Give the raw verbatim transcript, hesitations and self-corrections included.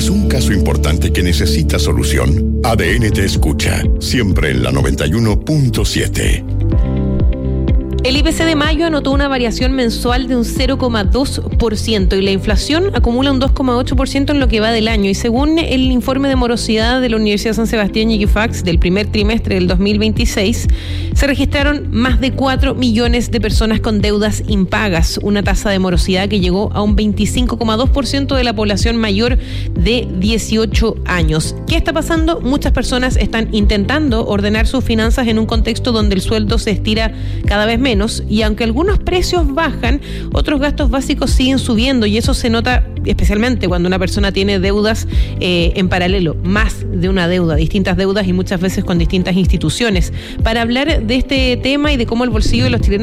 ¿Tienes un caso importante que necesita solución? A D N te escucha, siempre en la noventa y uno punto siete. El I P C de mayo anotó una variación mensual de un cero coma dos por ciento y la inflación acumula un dos coma ocho por ciento en lo que va del año. Y según el informe de morosidad de la Universidad de San Sebastián y Equifax del primer trimestre del dos mil veintiséis, se registraron más de cuatro millones de personas con deudas impagas, una tasa de morosidad que llegó a un veinticinco coma dos por ciento de la población mayor de dieciocho años. ¿Qué está pasando? Muchas personas están intentando ordenar sus finanzas en un contexto donde el sueldo se estira cada vez menos. Menos, y aunque algunos precios bajan, otros gastos básicos siguen subiendo y eso se nota especialmente cuando una persona tiene deudas eh, en paralelo, más de una deuda, distintas deudas y muchas veces con distintas instituciones. Para hablar de este tema y de cómo el bolsillo de los chilenos